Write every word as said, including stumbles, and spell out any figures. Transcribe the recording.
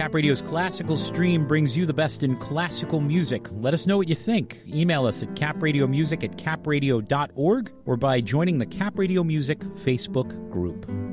Cap Radio's classical stream brings you the best in classical music. Let us know what you think. Email us at capradiomusic at capradio dot org or by joining the Cap Radio Music Facebook group.